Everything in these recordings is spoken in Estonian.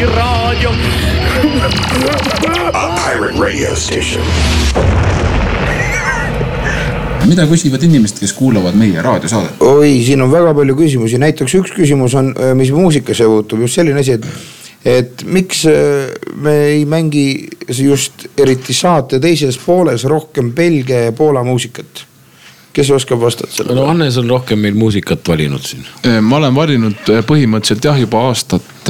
Kreisiraadio. A pirate radio station. Mida küsivad inimesed, kes kuulavad meie raadiosaadet? Oi, siin on väga palju küsimusi. Näiteks üks küsimus on, mis muusikasse puutub, just selline asi, et miks me ei mängi just eriti saate teises pooles rohkem Belgia ja Poola muusikat? Kes oskab vastata selle? No Hannes on rohkem meil muusikat valinud siin. Ma olen valinud põhimõtteliselt juba aastat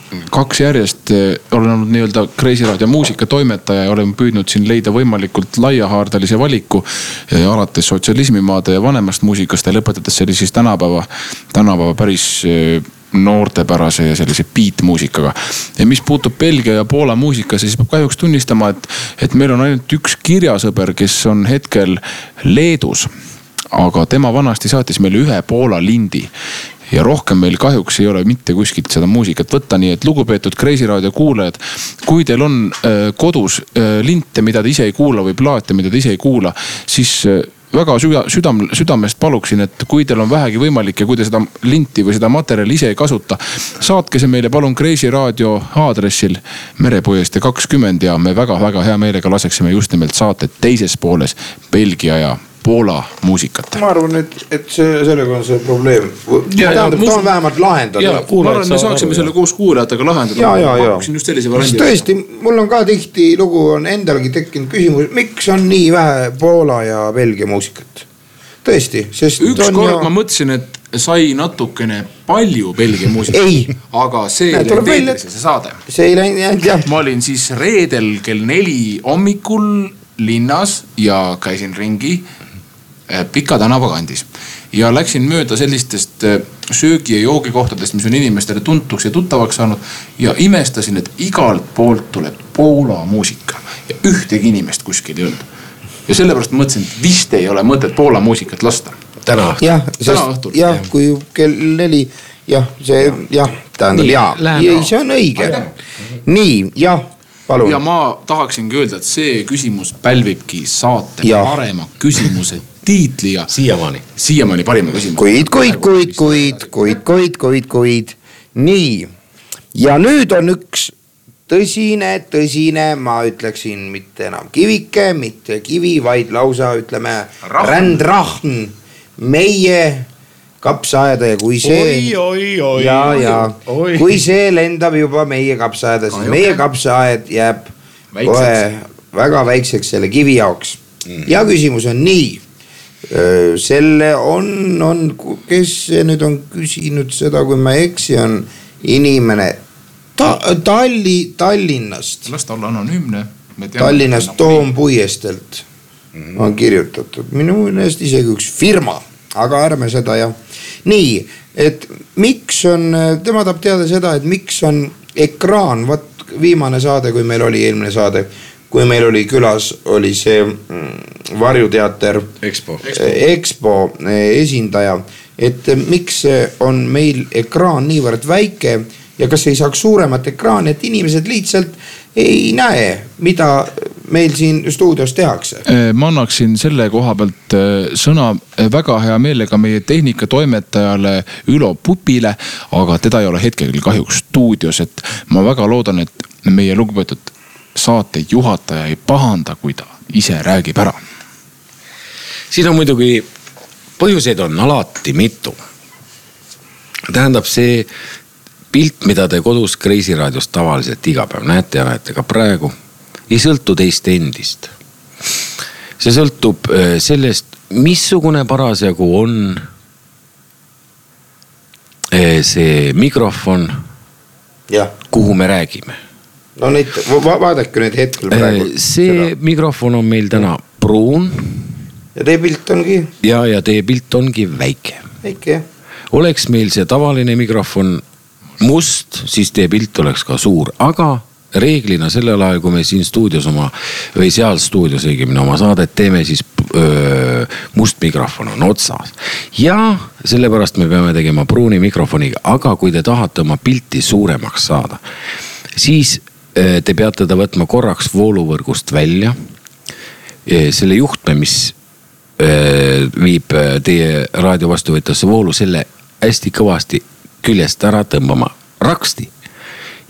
2 järjest. Olen olnud nii-öelda Kreisiraadio muusikatoimetaja ja olen püüdnud siin leida võimalikult laiahaardelise valiku alates sotsialismimaade ja vanemast muusikast ja lõpetades selle siis tänapäeva päris noortepärase ja sellise beat-muusikaga. Ja mis puutub Belgia ja Poola muusikasse, siis peab kahjuks tunnistama, et meil on ainult üks kirjasõber, kes on hetkel Leedus. Aga tema vanasti saatis meile 1 Poola lindi ja rohkem meil kahjuks ei ole mitte kuskilt seda muusikat võtta. Nii et lugupeetud Kreisiraadio kuulajad, kui teil on kodus linte, mida te ise ei kuula või plaate, mida te ise ei kuula, siis väga südamest paluksin, et kui teil on vähegi võimalik ja kui te seda linti või seda materjali ise ei kasuta, saatke see meile palun Kreisiraadio aadressil Merepuiestee 20 ja me väga-väga hea meelega laseksime just nimelt saate teises pooles Belgia ja Poola muusikat. Ma arvan, et sellega on see probleem. Tähendab, ta on vähemalt lahendada. Ma arvan, me saaksime selle koos kuulajatega lahendada. Ja. Just sellise variandi. Tõesti, mul on ka tihti lugu on endalgi tekkinud küsimus, miks on nii vähe Poola ja Belgia muusikat? Tõesti, sest ükskord ma mõtlesin, et sai natukene palju Belgia muusikat. Ei. Aga see ei läinud veedrisse see saade. See ei läinud, jah. Ma olin siis reedel kell 4 hommikul linnas ja käisin ringi Pika tänava kandis ja läksin mööda sellistest söögi- ja joogikohtadest, mis on inimestele tuntuks ja tuttavaks saanud ja imestasin, et igalt poolt tuleb Poola muusika ja ühtegi inimest kuskil ei olnud. Ja sellepärast mõtlesin, et vist ei ole mõtet Poola muusikat lasta. Täna õhtul. Jah, kui kell 4, tähendab, see on õige. Nii, jah. Palun. Ja ma tahaksingi öelda, et see küsimus pälvibki saate parema küsimuse tiitli ja siiamaani parima küsimus. Kuid. Nii. Ja nüüd on üks tõsine, ma ütleksin mitte enam kivike, mitte kivi, vaid lausa ütleme rändrahn meie kapsaaeda ja kui see kui see lendab juba meie kapsaaeda, siis meie kapsaaed jääb kohe väga väikseks selle kivi jaoks. Ja küsimus on nii. Selle on kes nüüd on küsinud seda, kui ma eksi, on inimene Tallinnast. Las ta olla anonüümne. Tallinnast Toompuiestelt on kirjutatud. Minu meelest isegi üks firma. Aga ärme seda ja. Nii, et miks on, tema tahab teada seda, et miks on ekraan, viimane saade, kui meil oli eelmine saade, kui meil oli külas, oli see Varjuteater Expo esindaja, et miks on meil ekraan niivõrd väike ja kas ei saaks suuremat ekraani, et inimesed lihtsalt ei näe, mida meil siin stuudios tehakse. Ma annaksin selle koha pealt sõna väga hea meelega meie tehnikatoimetajale Ülo Pupile, aga teda ei ole hetkel kahjuks stuudios, et ma väga loodan, et meie lugupeetud saate juhataja ei pahanda, kui ta ise räägib ära. Siin on muidugi põhjuseid on alati mitu. Tähendab see pilt, mida te kodus Kreisiraadios tavaliselt iga päev näete ja näete ka praegu, ei sõltu teist endist. See sõltub sellest, missugune parasjagu on see mikrofon, kuhu me räägime. No vaadake nüüd hetkel praegu. See mikrofon on meil täna pruun. Ja teie pilt ongi? Ja teie pilt ongi väike. Väike, jah. Oleks meil see tavaline mikrofon must, siis teie pilt oleks ka suur, aga reeglina sellel ajal, kui me siin stuudios või seal stuudios õigemini oma saadet teeme, siis must mikrofon on otsas. Ja sellepärast me peame tegema pruuni mikrofoniga, aga kui te tahate oma pilti suuremaks saada, siis te peate ta võtma korraks vooluvõrgust välja. Selle juhtme, mis viib teie raadiovastuvõtjasse voolu, selle hästi kõvasti küljest ära tõmbama raksti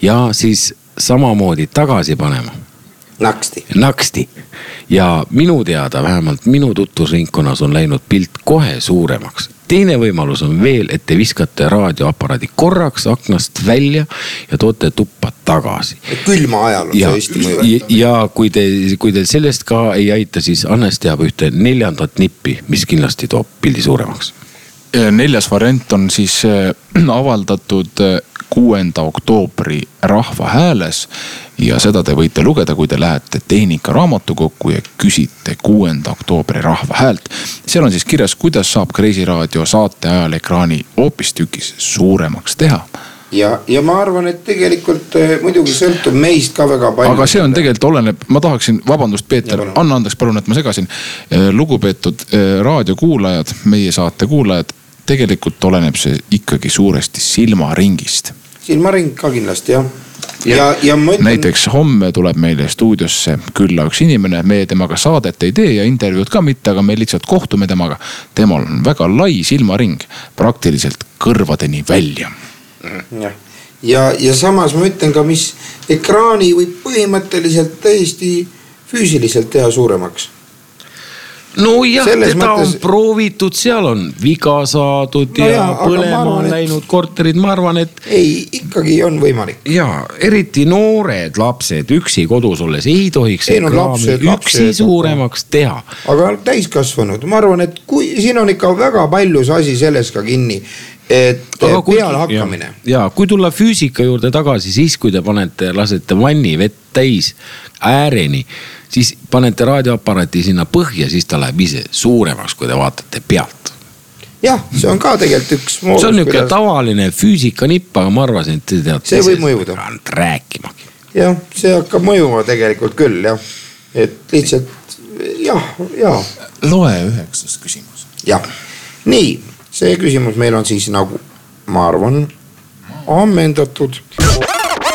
ja siis samamoodi tagasi panema. Naksti. Ja minu teada, vähemalt minu tutvusringkonnas on läinud pilt kohe suuremaks. Teine võimalus on veel, et te viskate raadioaparaadi korraks aknast välja ja toote tuppa tagasi. Külma ajal on see hästi mõjuv. Ja kui teil sellest ka ei aita, siis Hannes teab ühte 4. nippi, mis kindlasti toob pildi suuremaks. 4. variant on siis avaldatud 6. oktoobri Rahvahääles ja seda te võite lugeda, kui te lähete Tehnika raamatukokku ja küsite 6. oktoobri Rahvahäält. Seal on siis kirjas, kuidas saab Kreisi Raadio saate ajal ekraani hoopistükis suuremaks teha. Ja ma arvan, et tegelikult muidugi sõltub meist ka väga palju. Aga see on tegelikult oleneb, ma tahaksin, vabandust Peeter, anna andeks palun, et ma segasin. Lugupeetud raadiokuulajad, meie saate kuulajad, tegelikult oleneb see ikkagi suuresti silmaringist. Silmaring ka kindlasti, jah. Ja näiteks homme tuleb meile stuudiosse külla üks inimene, me temaga saadet ei tee ja intervjuud ka mitte, aga me lihtsalt kohtume temaga. Temal on väga lai silmaring, praktiliselt kõrvadeni välja. Ja samas ma ütlen ka, mis ekraani võib põhimõtteliselt täiesti füüsiliselt teha suuremaks. No jah, teda on proovitud, seal on viga saadud ja põlema on läinud korterid, ma arvan, et ei, ikkagi on võimalik. Ja eriti noored lapsed üksi kodus olles ei tohiks ekraani üksi suuremaks teha. Aga täiskasvanud, ma arvan, et kui siin on ikka väga palju asi selles ka kinni, et peale hakkamine. Ja kui tulla füüsika juurde tagasi, siis kui te lasete vanni vett täis ääreni, siis panete raadioaparaati sinna põhja, siis ta läheb ise suuremaks, kui te vaatate pealt. Jah, see on ka tegelikult üks moodus. See on niisugune tavaline füüsika nipp, aga ma arvasin, et te teate. See võib mõjuda. Rääkimagi. Jah, see hakkab mõjuma tegelikult küll, jah. Et lihtsalt, jah. Loe 9. küsimus. Jah, nii. See küsimus meil on siis nagu, ma arvan, ammendatud.